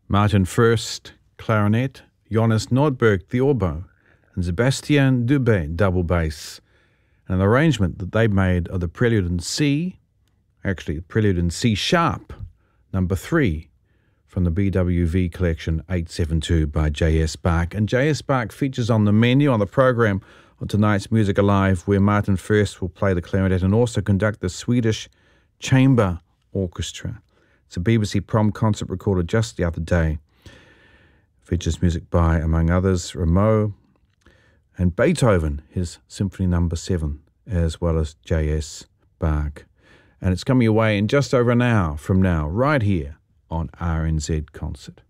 Martin Furst, clarinet, Jonas Nordberg, the oboe, and Sebastian Dubé, double bass. And an arrangement that they made of the Prelude in C, actually Prelude in C sharp, number 3, from the BWV collection 872 by J.S. Bach. And J.S. Bach features on the menu, on the program of tonight's Music Alive, where Martin Furst will play the clarinet and also conduct the Swedish Chamber Orchestra. It's a BBC prom concert recorded just the other day. Features music by, among others, Rameau and Beethoven, his Symphony No. 7, as well as J.S. Bach. And it's coming your way in just over an hour from now, right here on RNZ Concert.